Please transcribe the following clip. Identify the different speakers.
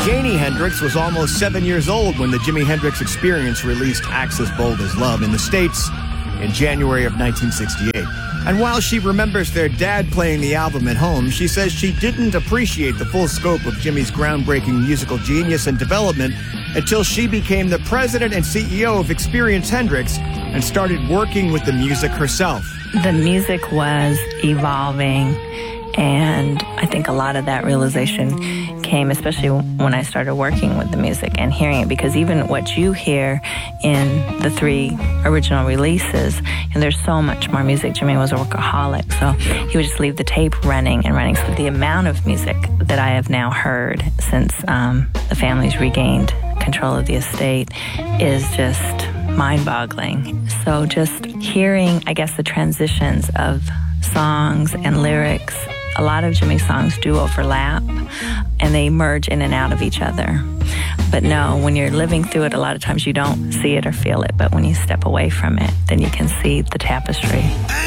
Speaker 1: Jimi Hendrix was almost 7 years old when the Jimi Hendrix Experience released Acts as Bold as Love in the States in January of 1968. And while she remembers their dad playing the album at home, she says she didn't appreciate the full scope of Jimi's groundbreaking musical genius and development until she became the president and CEO of Experience Hendrix and started working with the music herself.
Speaker 2: The music was evolving, and I think a lot of that realization came especially when I started working with the music and hearing it, because even what you hear in the 3 original releases, and there's so much more music. Jimi was a workaholic, so he would just leave the tape running and running. So the amount of music that I have now heard since the family's regained control of the estate is just mind-boggling. So just hearing, I guess, the transitions of songs and lyrics. A lot of Jimi's songs do overlap, and they merge in and out of each other. But no, when you're living through it, a lot of times you don't see it or feel it. But when you step away from it, then you can see the tapestry.